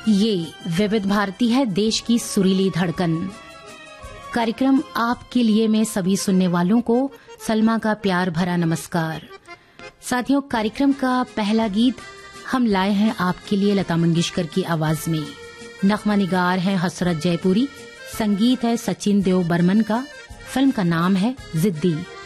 ये विविध भारती है, देश की सुरीली धड़कन। कार्यक्रम आपके लिए में सभी सुनने वालों को सलमा का प्यार भरा नमस्कार। साथियों, कार्यक्रम का पहला गीत हम लाए हैं आपके लिए लता मंगेशकर की आवाज में। नगमा निगार है हसरत जयपुरी, संगीत है सचिन देव बर्मन का, फिल्म का नाम है जिद्दी।